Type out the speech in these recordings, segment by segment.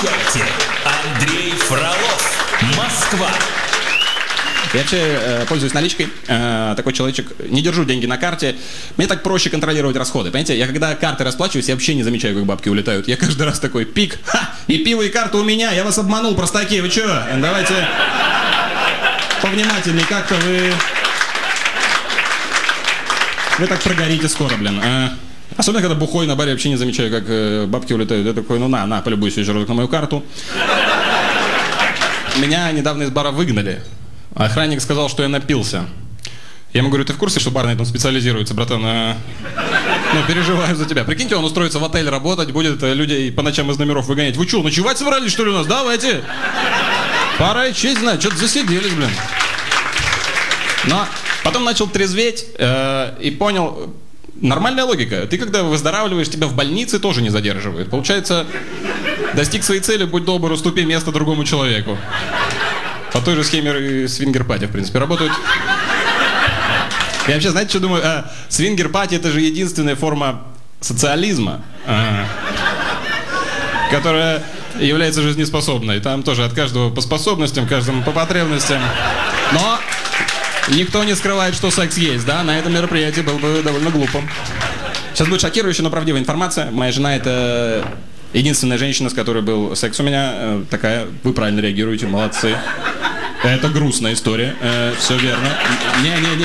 Встречайте, Андрей Фролов, Москва. Я вообще пользуюсь наличкой, такой человечек, не держу деньги на карте, мне так проще контролировать расходы, понимаете, я когда карты расплачиваюсь, я вообще не замечаю, как бабки улетают, я каждый раз такой, пик, и пиво, и карта у меня, я вас обманул, простаки, вы чё, давайте повнимательней, как-то вы так прогорите скоро, блин. Особенно, когда бухой на баре, вообще не замечаю, как бабки улетают. Я такой, ну на, полюбуйся еще разок на мою карту. Меня недавно из бара выгнали. Охранник сказал, что я напился. Я ему говорю, ты в курсе, что бар на этом специализируется, братан? Ну, переживаю за тебя. Прикиньте, он устроится в отель работать, будет людей по ночам из номеров выгонять. Вы что, ночевать собрались, что ли, у нас? Давайте. Пора и честь знать, что-то засиделись, блин. Но потом начал трезветь и понял... Нормальная логика. Ты, когда выздоравливаешь, тебя в больнице тоже не задерживают. Получается, достиг своей цели, будь добр, уступи место другому человеку. По той же схеме свингер-пати, в принципе, работают. Я вообще, знаете, что думаю? Свингер-пати — это же единственная форма социализма, которая является жизнеспособной. Там тоже от каждого по способностям, каждому по потребностям. Но... никто не скрывает, что секс есть, да? На этом мероприятии было бы довольно глупо. Сейчас будет шокирующая, но правдивая информация. Моя жена — это единственная женщина, с которой был секс у меня. Такая, вы правильно реагируете, молодцы. Это грустная история, все верно. Не.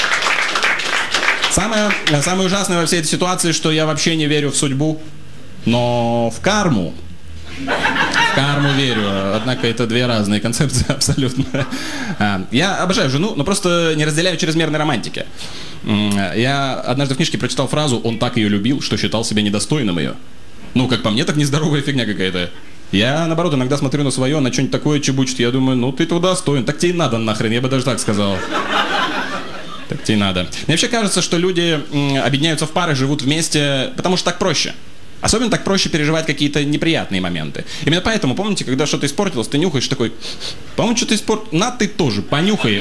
Самое ужасное во всей этой ситуации, что я вообще не верю в судьбу, но в карму. В карму верю, однако это две разные концепции абсолютно. Я обожаю жену, но просто не разделяю чрезмерной романтики. Я однажды в книжке прочитал фразу «он так ее любил, что считал себя недостойным ее». Ну, как по мне, так нездоровая фигня какая-то. Я, наоборот, иногда смотрю на свое, на что-нибудь такое чебучит, я думаю, ну ты туда достоин, так тебе и надо нахрен, я бы даже так сказал. Так тебе и надо. Мне вообще кажется, что люди объединяются в пары, живут вместе, потому что так проще. Особенно так проще переживать какие-то неприятные моменты. Именно поэтому, помните, когда что-то испортилось, ты нюхаешь такой, по-моему, что-то испортилось, на, ты тоже, понюхай.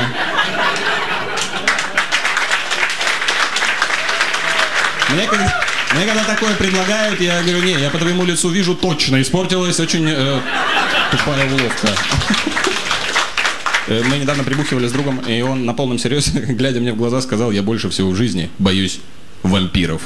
Мне когда такое предлагают, я говорю, не, я по твоему лицу вижу, точно испортилось, очень тупая уловка. Мы недавно прибухивали с другом, и он на полном серьезе, глядя мне в глаза, сказал, я больше всего в жизни боюсь вампиров.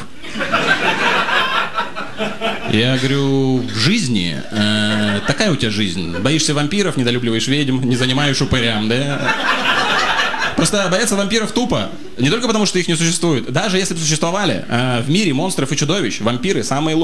Я говорю, в жизни? Такая у тебя жизнь. Боишься вампиров, недолюбливаешь ведьм, не занимаешь упырям, да? Просто бояться вампиров тупо. Не только потому, что их не существует. Даже если бы существовали, в мире монстров и чудовищ вампиры самые лучшие.